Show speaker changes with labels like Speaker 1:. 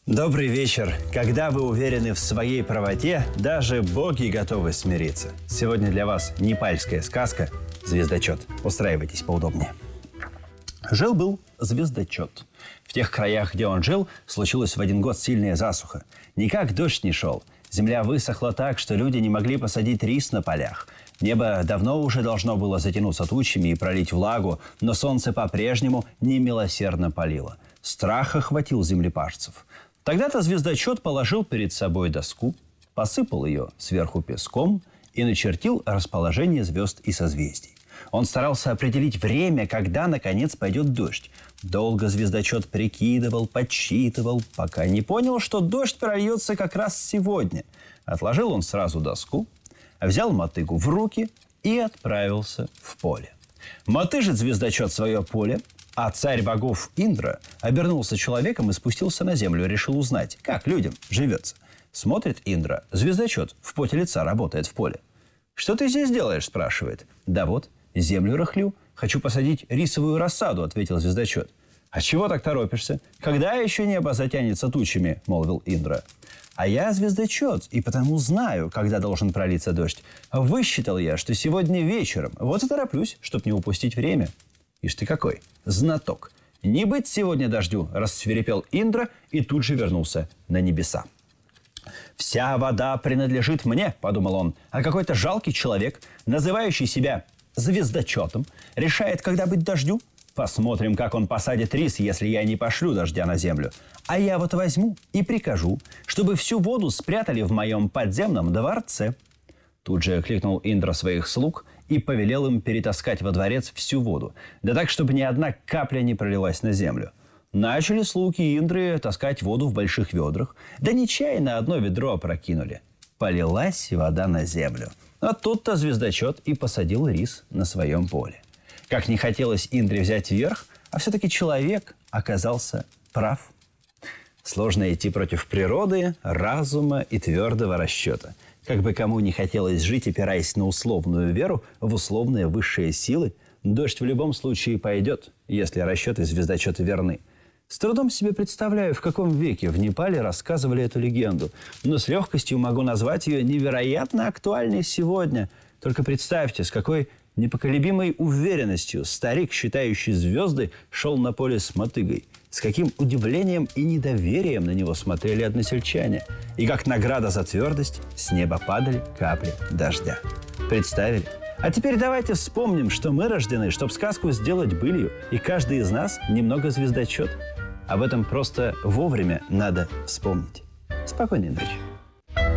Speaker 1: Добрый вечер. Когда вы уверены в своей правоте, даже боги готовы смириться. Сегодня для вас непальская сказка «Звездочет». Устраивайтесь поудобнее. Жил-был звездочет. В тех краях, где он жил, случилась в один год сильная засуха. Никак дождь не шел. Земля высохла так, что люди не могли посадить рис на полях. Небо давно уже должно было затянуться тучами и пролить влагу, но солнце по-прежнему немилосердно палило. Страх охватил землепашцев. Тогда-то звездочет положил перед собой доску, посыпал ее сверху песком и начертил расположение звезд и созвездий. Он старался определить время, когда, наконец, пойдет дождь. Долго звездочет прикидывал, подсчитывал, пока не понял, что дождь прольется как раз сегодня. Отложил он сразу доску, взял мотыгу в руки и отправился в поле. Мотыжит звездочет свое поле, а царь богов Индра обернулся человеком и спустился на землю, решил узнать, как людям живется. Смотрит Индра, звездочет в поте лица работает в поле. «Что ты здесь делаешь?» – спрашивает. «Да вот, землю рыхлю. Хочу посадить рисовую рассаду», – ответил звездочет. «А чего так торопишься? Когда еще небо затянется тучами?» – молвил Индра. «А я звездочет, и потому знаю, когда должен пролиться дождь. Высчитал я, что сегодня вечером. Вот и тороплюсь, чтоб не упустить время». «Ишь ты какой, знаток! Не быть сегодня дождю!» – рассвирепел Индра и тут же вернулся на небеса. «Вся вода принадлежит мне», – подумал он, «а какой-то жалкий человек, называющий себя звездочетом, решает, когда быть дождю. Посмотрим, как он посадит рис, если я не пошлю дождя на землю. А я вот возьму и прикажу, чтобы всю воду спрятали в моем подземном дворце». Тут же кликнул Индра своих слуг и повелел им перетаскать во дворец всю воду, да так, чтобы ни одна капля не пролилась на землю. Начали слуги Индры таскать воду в больших ведрах, да нечаянно одно ведро опрокинули. Полилась вода на землю. А тут-то звездочет и посадил рис на своем поле. Как не хотелось Индре взять верх, а все-таки человек оказался прав. Сложно идти против природы, разума и твердого расчета. Как бы кому не хотелось жить, опираясь на условную веру в условные высшие силы, дождь в любом случае пойдет, если расчеты звездочета верны. С трудом себе представляю, в каком веке в Непале рассказывали эту легенду, но с легкостью могу назвать ее невероятно актуальной сегодня. Только представьте, с какой непоколебимой уверенностью старик, считающий звезды, шел на поле с мотыгой. С каким удивлением и недоверием на него смотрели односельчане. И как награда за твердость с неба падали капли дождя. Представили? А теперь давайте вспомним, что мы рождены, чтобы сказку сделать былью. И каждый из нас немного звездочет. Об этом просто вовремя надо вспомнить. Спокойной ночи.